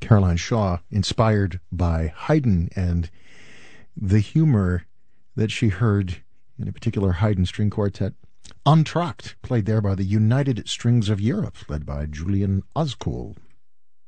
Caroline Shaw, inspired by Haydn and the humor that she heard in a particular Haydn string quartet, Entr'acte, played there by the United Strings of Europe, led by Julian Ozcool.